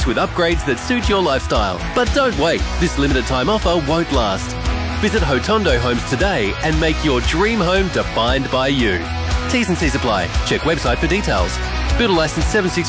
choice with upgrades that suit your lifestyle. But don't wait, this limited time offer won't last. Visit Hotondo Homes today and make your dream home defined by you. T's and C's apply. Check website for details. Builder licence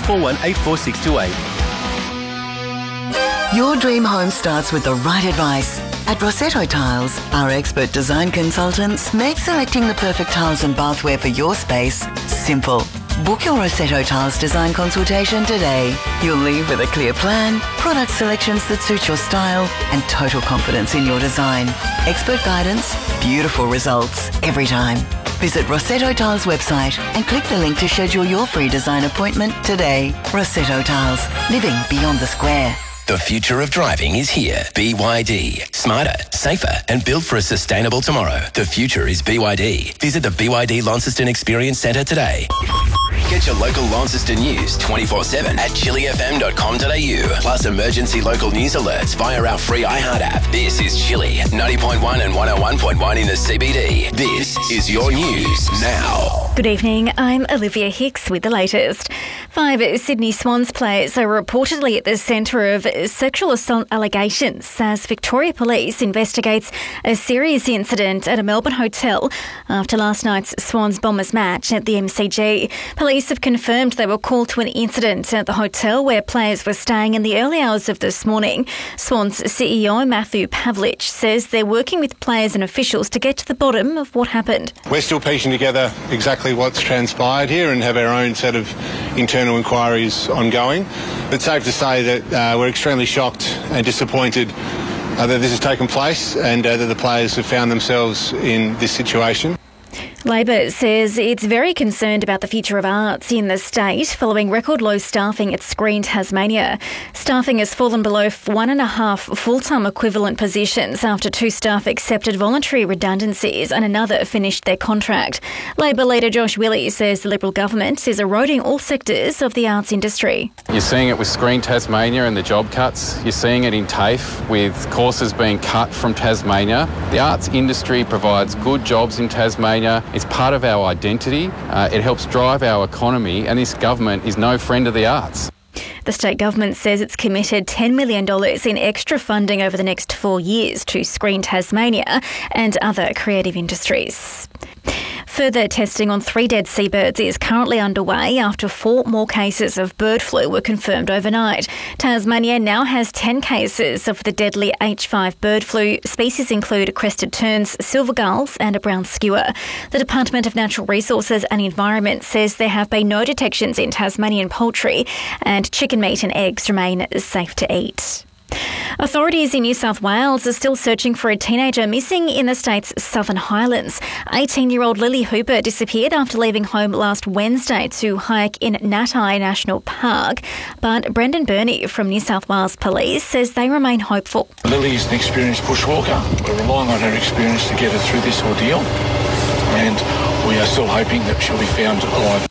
76418462A. Your dream home starts with the right advice. At Rossetto Tiles, our expert design consultants make selecting the perfect tiles and bathware for your space simple. Book your Rossetto Tiles design consultation today. You'll leave with a clear plan, product selections that suit your style, and total confidence in your design. Expert guidance, beautiful results every time. Visit Rossetto Tiles website and click the link to schedule your free design appointment today. Rossetto Tiles, living beyond the square. The future of driving is here. BYD. Smarter, safer, and built for a sustainable tomorrow. The future is BYD. Visit the BYD Launceston Experience Centre today. Get your local Launceston news 24/7 at chillyfm.com.au. Plus emergency local news alerts via our free iHeart app. This is Chilly, 90.1 and 101.1 in the CBD. This is your news now. Good evening, I'm Olivia Hicks with the latest. 5 Sydney Swans players are reportedly at the centre of sexual assault allegations as Victoria Police investigates a serious incident at a Melbourne hotel after last night's Swans Bombers match at the MCG. Police have confirmed they were called to an incident at the hotel where players were staying in the early hours of this morning. Swans CEO Matthew Pavlich says they're working with players and officials to get to the bottom of what happened. We're still piecing together exactly what's transpired here and have our own set of internal inquiries ongoing. It's safe to say that we're extremely shocked and disappointed that this has taken place and that the players have found themselves in this situation. Labor says it's very concerned about the future of arts in the state following record low staffing at Screen Tasmania. Staffing has fallen below 1.5 full-time equivalent positions after 2 staff accepted voluntary redundancies and another finished their contract. Labor leader Josh Willey says the Liberal government is eroding all sectors of the arts industry. You're seeing it with Screen Tasmania and the job cuts. You're seeing it in TAFE with courses being cut from Tasmania. The arts industry provides good jobs in Tasmania. It's part of our identity. It helps drive our economy, and this government is no friend of the arts. The state government says it's committed $10 million in extra funding over the next 4 years to Screen Tasmania and other creative industries. Further testing on 3 dead seabirds is currently underway after 4 more cases of bird flu were confirmed overnight. Tasmania now has 10 cases of the deadly H5 bird flu. Species include crested terns, silver gulls and a brown skewer. The Department of Natural Resources and Environment says there have been no detections in Tasmanian poultry and chicken meat and eggs remain safe to eat. Authorities in New South Wales are still searching for a teenager missing in the state's Southern Highlands. 18-year-old Lily Hooper disappeared after leaving home last Wednesday to hike in Natai National Park. But Brendan Burney from New South Wales Police says they remain hopeful. Lily is an experienced bushwalker. We're relying on her experience to get her through this ordeal, and we are still hoping that she'll be found alive.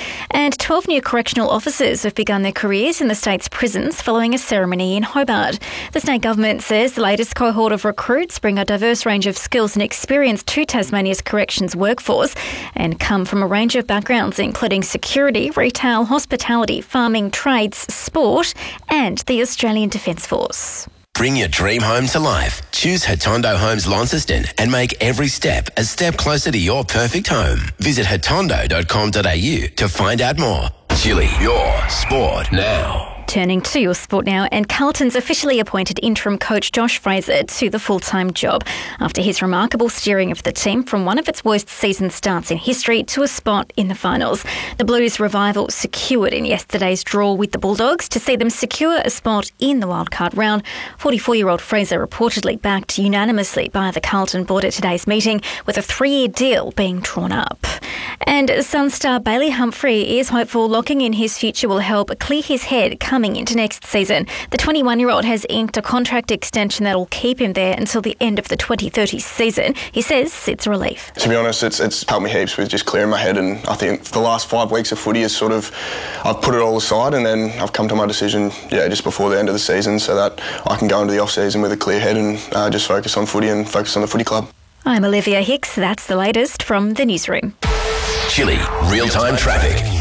And 12 new correctional officers have begun their careers in the state's prisons following a ceremony in Hobart. The state government says the latest cohort of recruits bring a diverse range of skills and experience to Tasmania's corrections workforce and come from a range of backgrounds including security, retail, hospitality, farming, trades, sport and the Australian Defence Force. Bring your dream home to life. Choose Hotondo Homes Launceston and make every step a step closer to your perfect home. Visit hotondo.com.au to find out more. Chilly, your sport now. Turning to your sport now, and Carlton's officially appointed interim coach Josh Fraser to the full-time job after his remarkable steering of the team from one of its worst season starts in history to a spot in the finals. The Blues' revival secured in yesterday's draw with the Bulldogs to see them secure a spot in the wildcard round. 44-year-old Fraser reportedly backed unanimously by the Carlton board at today's meeting, with a 3-year deal being drawn up. And Sun star Bailey Humphrey is hopeful locking in his future will help clear his head coming into next season. The 21-year-old has inked a contract extension that will keep him there until the end of the 2030 season. He says it's a relief. To be honest, it's helped me heaps with just clearing my head, and I think the last 5 weeks of footy is I've put it all aside and then I've come to my decision just before the end of the season so that I can go into the off-season with a clear head and just focus on footy and focus on the footy club. I'm Olivia Hicks. That's the latest from the newsroom. Chilly, real-time traffic.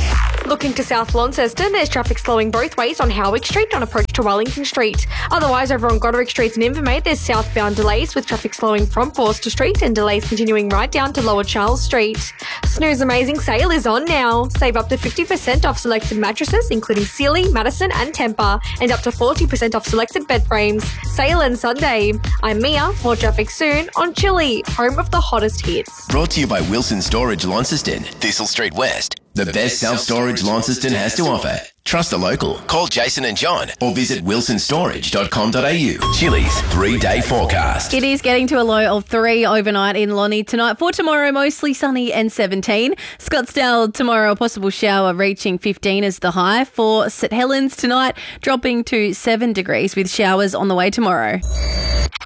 Looking to South Launceston, there's traffic slowing both ways on Howick Street on approach to Wellington Street. Otherwise, over on Goderic Street in Invermaid, there's southbound delays with traffic slowing from Forster Street and delays continuing right down to Lower Charles Street. Snooze Amazing Sale is on now. Save up to 50% off selected mattresses, including Sealy, Madison and Tempur, and up to 40% off selected bed frames. Sale ends Sunday. I'm Mia. More traffic soon on Chili, home of the hottest hits. Brought to you by Wilson Storage Launceston, Thistle Street West. The best self-storage Launceston has to offer. Trust the local. Call Jason and John or visit wilsonstorage.com.au. Chili's 3-day forecast. It is getting to a low of 3 overnight in Lonnie tonight. For tomorrow, mostly sunny and 17. Scottsdale tomorrow, a possible shower reaching 15 as the high. For St Helens tonight, dropping to 7 degrees with showers on the way tomorrow.